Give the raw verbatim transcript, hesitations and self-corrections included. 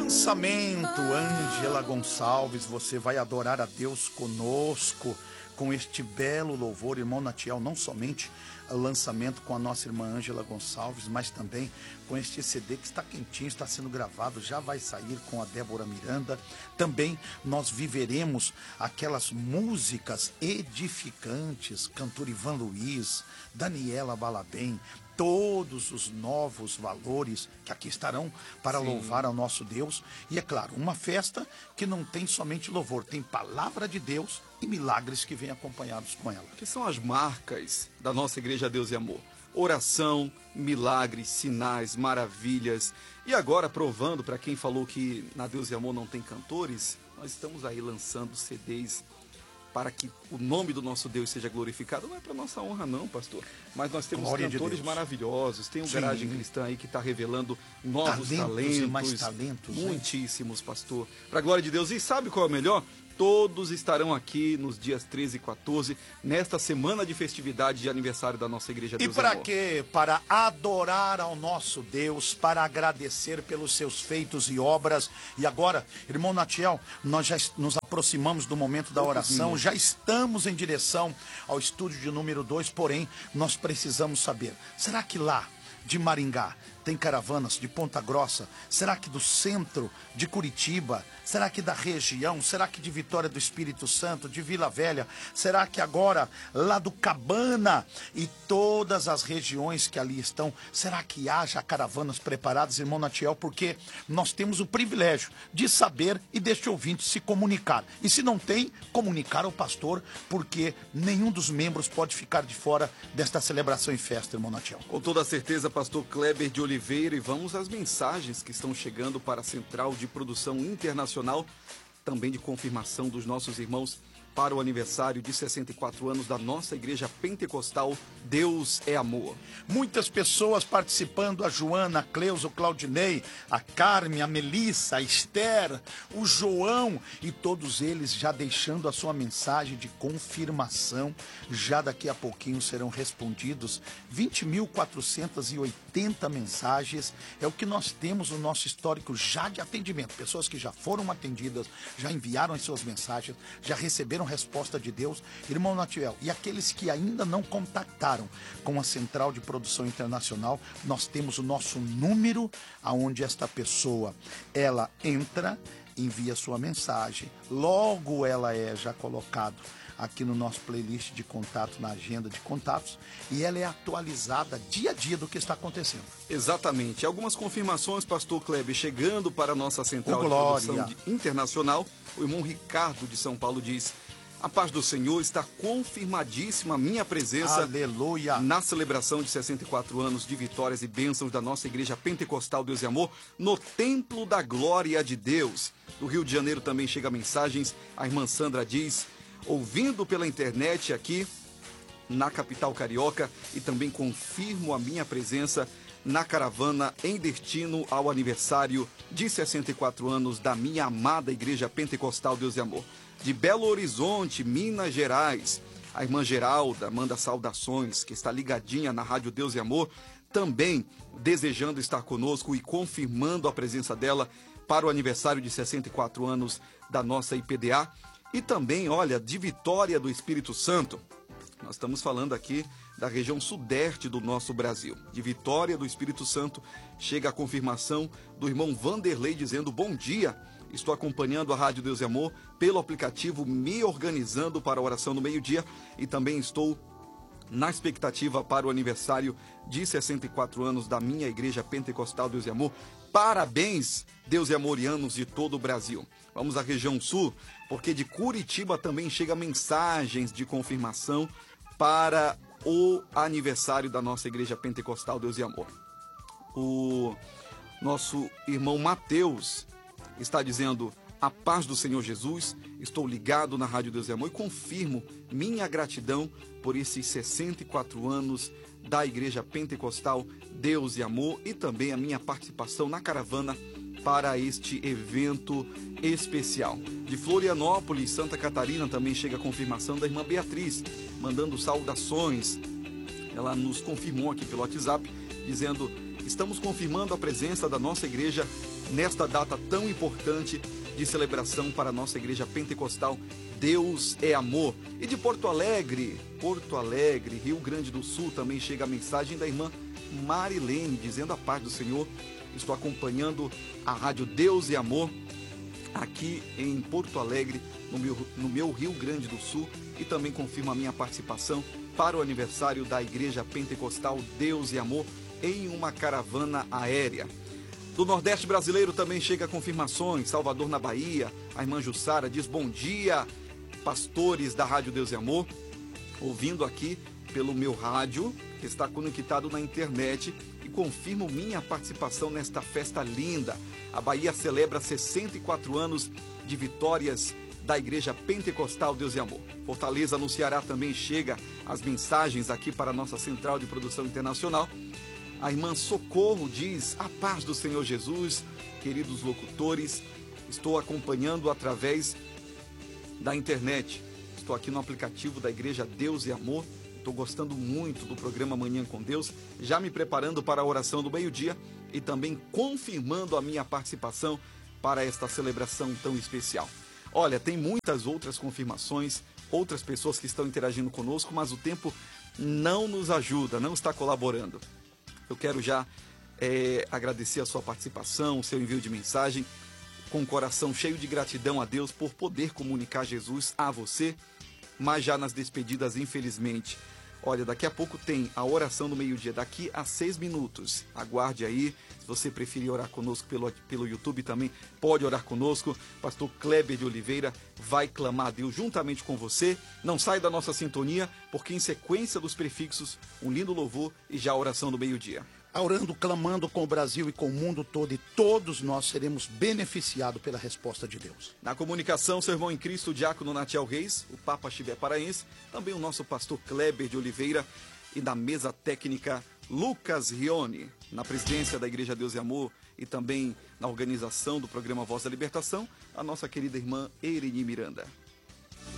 lançamento, Ângela Gonçalves, você vai adorar a Deus conosco com este belo louvor, irmão Natiel, não somente o lançamento com a nossa irmã Ângela Gonçalves, mas também com este C D que está quentinho, está sendo gravado, já vai sair com a Débora Miranda. Também nós viveremos aquelas músicas edificantes, cantor Ivan Luiz, Daniela Balabem, todos os novos valores que aqui estarão para Sim. louvar ao nosso Deus. E é claro, uma festa que não tem somente louvor, tem palavra de Deus e milagres que vêm acompanhados com ela. Que são as marcas da nossa Igreja Deus e Amor. Oração, milagres, sinais, maravilhas. E agora, provando para quem falou que na Deus e Amor não tem cantores, nós estamos aí lançando C Ds para que o nome do nosso Deus seja glorificado. Não é para nossa honra não, pastor, mas nós temos Glória cantores de maravilhosos. Tem um Sim. Garagem Cristã aí que está revelando novos talentos, talentos, e mais talentos muitíssimos, hein? Pastor, para a glória de Deus. E sabe qual é o melhor? Todos estarão aqui nos dias treze e quatorze, nesta semana de festividade de aniversário da nossa Igreja Deus E para quê? Para adorar ao nosso Deus, para agradecer pelos seus feitos e obras. E agora, irmão Natiel, nós já nos aproximamos do momento da oração, já estamos em direção ao estúdio de número dois, porém, nós precisamos saber, será que lá de Maringá tem caravanas de Ponta Grossa? Será que do centro de Curitiba? Será que da região? Será que de Vitória do Espírito Santo, de Vila Velha? Será que agora lá do Cabana e todas as regiões que ali estão? Será que haja caravanas preparadas, irmão Natiel? Porque nós temos o privilégio de saber e deste ouvinte se comunicar. E se não tem, comunicar ao pastor, porque nenhum dos membros pode ficar de fora desta celebração e festa, irmão Natiel. Com toda certeza, pastor Kleber de Oliveira, e vamos às mensagens que estão chegando para a Central de Produção Internacional, também de confirmação dos nossos irmãos para o aniversário de sessenta e quatro anos da nossa Igreja Pentecostal Deus é Amor. Muitas pessoas participando, a Joana, a Cleusa, o Claudinei, a Carme, a Melissa, a Esther, o João, e todos eles já deixando a sua mensagem de confirmação. Já daqui a pouquinho serão respondidos vinte mil quatrocentas e oitenta mensagens, é o que nós temos no nosso histórico já de atendimento. Pessoas que já foram atendidas, já enviaram as suas mensagens, já receberam resposta de Deus, irmão Natiel. E aqueles que ainda não contactaram com a Central de Produção Internacional, nós temos o nosso número, aonde esta pessoa, ela entra, envia sua mensagem, logo ela é já colocado aqui no nosso playlist de contato, na agenda de contatos, e ela é atualizada dia a dia do que está acontecendo. Exatamente. Algumas confirmações, pastor Kleber, chegando para a nossa Central oh, de Produção Internacional. O irmão Ricardo de São Paulo diz: a paz do Senhor, está confirmadíssima a minha presença Aleluia. Na celebração de sessenta e quatro anos de vitórias e bênçãos da nossa Igreja Pentecostal Deus e Amor, no Templo da Glória de Deus. Do Rio de Janeiro também chega mensagens. A irmã Sandra diz: ouvindo pela internet aqui na capital carioca, e também confirmo a minha presença na caravana em destino ao aniversário de sessenta e quatro anos da minha amada Igreja Pentecostal Deus e Amor. De Belo Horizonte, Minas Gerais, a irmã Geralda manda saudações, que está ligadinha na Rádio Deus e Amor, também desejando estar conosco e confirmando a presença dela para o aniversário de sessenta e quatro anos da nossa I P D A. E também, olha, de Vitória do Espírito Santo, nós estamos falando aqui da região sudeste do nosso Brasil. De Vitória do Espírito Santo chega a confirmação do irmão Vanderlei dizendo: bom dia, estou acompanhando a Rádio Deus e Amor pelo aplicativo, me organizando para a oração no meio-dia, e também estou na expectativa para o aniversário de sessenta e quatro anos da minha Igreja Pentecostal Deus e Amor. Parabéns, Deus e Amorianos de todo o Brasil. Vamos à região sul, porque de Curitiba também chega mensagens de confirmação para o aniversário da nossa Igreja Pentecostal Deus e Amor. O nosso irmão Mateus está dizendo: a paz do Senhor Jesus, estou ligado na Rádio Deus e Amor e confirmo minha gratidão por esses sessenta e quatro anos da Igreja Pentecostal Deus e Amor, e também a minha participação na caravana para este evento especial. De Florianópolis, Santa Catarina, também chega a confirmação da irmã Beatriz, mandando saudações. Ela nos confirmou aqui pelo WhatsApp, dizendo: estamos confirmando a presença da nossa igreja nesta data tão importante de celebração para a nossa igreja pentecostal. Deus é amor. E de Porto Alegre, Porto Alegre, Rio Grande do Sul, também chega a mensagem da irmã Marilene, dizendo a paz do Senhor. Estou acompanhando a rádio Deus e Amor aqui em Porto Alegre, no meu, no meu Rio Grande do Sul, e também confirmo a minha participação para o aniversário da Igreja Pentecostal Deus e Amor em uma caravana aérea. Do Nordeste brasileiro também chega confirmações. Salvador, na Bahia, a irmã Jussara diz: bom dia, pastores da Rádio Deus e Amor, ouvindo aqui pelo meu rádio, que está conectado na internet, e confirmo minha participação nesta festa linda. A Bahia celebra sessenta e quatro anos de vitórias da Igreja Pentecostal Deus e Amor. Fortaleza, no Ceará, também chega as mensagens aqui para a nossa central de produção internacional. A irmã Socorro diz: a paz do Senhor Jesus, queridos locutores, estou acompanhando através da internet. Estou aqui no aplicativo da Igreja Deus e Amor. Estou gostando muito do programa Manhã com Deus, já me preparando para a oração do meio-dia e também confirmando a minha participação para esta celebração tão especial. Olha, tem muitas outras confirmações, outras pessoas que estão interagindo conosco, mas o tempo não nos ajuda, não está colaborando. Eu quero já é, agradecer a sua participação, o seu envio de mensagem, com o coração cheio de gratidão a Deus por poder comunicar Jesus a você, mas já nas despedidas, infelizmente. Olha, daqui a pouco tem a oração do meio-dia, daqui a seis minutos. Aguarde aí, se você preferir orar conosco pelo, pelo YouTube também, pode orar conosco. Pastor Kleber de Oliveira vai clamar a Deus juntamente com você. Não sai da nossa sintonia, porque em sequência dos prefixos, um lindo louvor e já a oração do meio-dia. Orando, clamando com o Brasil e com o mundo todo, e todos nós seremos beneficiados pela resposta de Deus. Na comunicação, seu irmão em Cristo, o diácono Natiel Reis, o Papa Chivé Paraense, também o nosso pastor Kleber de Oliveira, e na mesa técnica, Lucas Rione. Na presidência da Igreja Deus e Amor e também na organização do programa Voz da Libertação, a nossa querida irmã Ereni Miranda.